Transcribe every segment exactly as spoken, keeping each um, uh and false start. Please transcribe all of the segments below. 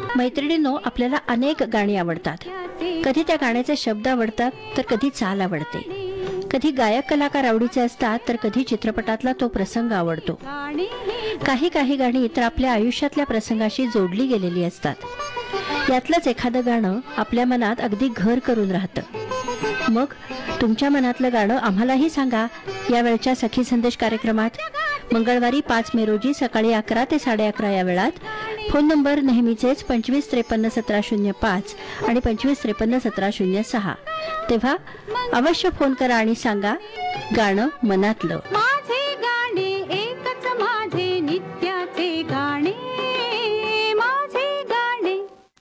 मैत्रिणींनो, आपल्याला अनेक गाणी आवडतात. कधी त्या गाण्याचे शब्द आवडतात तर कधी चाल आवडते. कधी गायक कलाकार आवडीचे असतात तर कधी चित्रपटातला तो प्रसंग आवडतो. काही काही गाणी तर आपल्या आयुष्यातल्या प्रसंगाशी जोडली गेलेली असतात. यातलंच एखादं गाणं आपल्या मनात अगदी घर करून राहतं. मग तुमच्या मनातलं गाणं आम्हालाही सांगा या वेळच्या सखी संदेश कार्यक्रमात. मंगळवारी पाच मे रोजी सकाळी अकरा ते साडे अकरा या वेळात. फोन नंबर नेहमीचेच पंचवीस त्रेपन्न सतरा शून्य पाच आणि पंचवीस त्रेपन्न सतरा शून्य सहा. तेव्हा अवश्य फोन करा आणि सांगा गाणं मनातलं. माझे गाणे एकच माझे नित्याचे गाणे, माझे गाणे.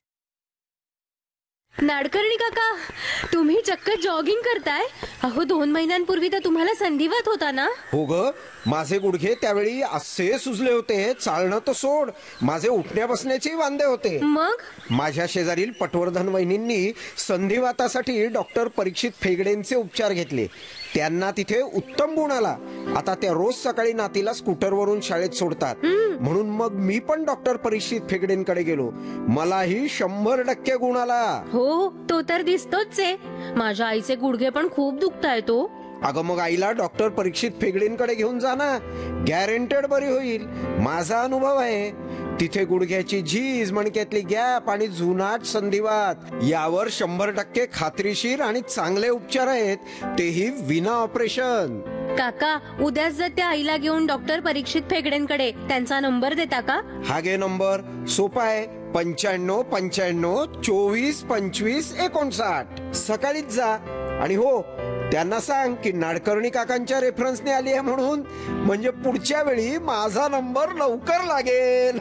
नाडकर्णी काका, तुम्ही चक्क जॉगिंग करताय? अहो, दोन महिन्यांपूर्वी तर तुम्हाला संधिवात होता ना? हो ग, माझे गुडघे त्यावेळी असे सुजले होते, चालणं तर सोड, माझे उठण्या बसण्याचे वांदे होते. मग माझ्या शेजारील पटवर्धन वहिनींनी संधिवातासाठी डॉक्टर परीक्षित फेगडेंचे उपचार घेतले. त्यांना तिथे उत्तम गुण आला. आता त्या रोज सकाळी नातीला स्कूटरवरून शाळेत सोडतात. म्हणून मग मी पण डॉक्टर परीक्षित फेगडेंकडे गेलो. मलाही शंभर टक्के गुण आला. हो, तो तर दिसतोच आहे. माझ्या आईचे गुडघे पण खूप दुखतायत तो. अगं मग आईला डॉक्टर परीक्षित फेगडेंकडे घेऊन जा ना, गॅरंटेड बरी होईल. माझा अनुभव आहे. तिथे गुडघ्याची झीज, मणक्यातली गॅप आणि जुनाट संधिवात यावर शंभर टक्के खात्रीशीर आणि चांगले उपचार आहेत, तेही विना ऑपरेशन. काका, उद्याच जर त्या आईला घेऊन डॉक्टर परीक्षित फेगडेंकडे, त्यांचा नंबर देता का? हा घे नंबर, सोपा आहे. पंच्याण्णव पंच्याण्णव चोवीस पंचवीस एकोणसाठ. सकाळीच जा आणि हो, त्यांना सांग की नाडकर्णी काकांच्या रेफरन्सने आली आहे म्हणून, म्हणजे पुढच्या वेळी माझा नंबर लवकर लागेल.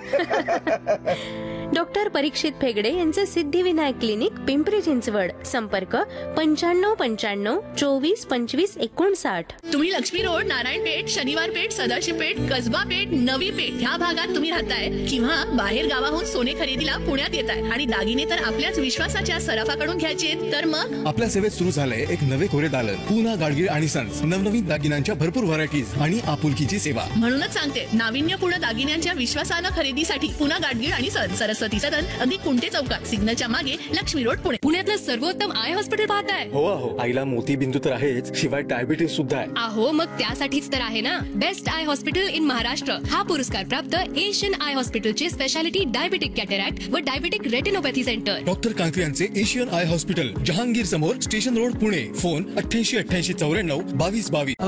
डॉक्टर परीक्षित फेगडे यांचे सिद्धिविनायक क्लिनिक, पिंपरी चिंचवड. संपर्क पंच्याण्णव पंच्याण्णव चोवीस पंचवीस एकोणसाठ. तुम्ही लक्ष्मी रोड, नारायणपेठ, शनिवार पेठ, सदाशिव पेठ, कसबा पेठ, नवी पेठ ह्या भागात तुम्ही राहताय किंवा बाहेर गावाहून सोने खरेदीला पुण्यात येताय आणि दागिने तर आपल्याच विश्वासाच्या सराफाकडून घ्यायचे, तर मग आपल्या सेवेत सुरू झालंय एक नवे कोरे दालन, पूना गाडगीळ आणि सन्स. नवनवीन दागिन्यांच्या भरपूर व्हरायटीज आणि आपुलकीची सेवा. म्हणूनच सांगते, नाविन्यपूर्ण दागिन्यांच्या विश्वासानं खरेदीसाठी पुना गाडगीळ आणि सन्स, सरस्वती सदन, अगदी कुंटे चौकात, सिग्नलच्या मागे, लक्ष्मी रोड, पुणे. पुण्यातलं सर्वोत्तम आय हॉस्पिटल पाहताय? हो हो, आईला मोतीबिंदू तर आहेच, शिवाय डायबिटीस सुद्धा आहे. अहो, मग त्यासाठीच तर आहे ना best I hospital in Maharashtra. हा पुरस्कार प्राप्त एशियन आय हॉस्पिटलचे स्पेशालिटी डायबिटिक कॅटरॅक्ट व diabetic retinopathy centre. Doctor Kankre यांचे एशियन आय हॉस्पिटल, जहांगीर समोर, स्टेशन रोड, पुणे. फोन अठ्ठ्याऐंशी अठ्ठ्याऐंशी चौऱ्याण्णव बावीस बावीस.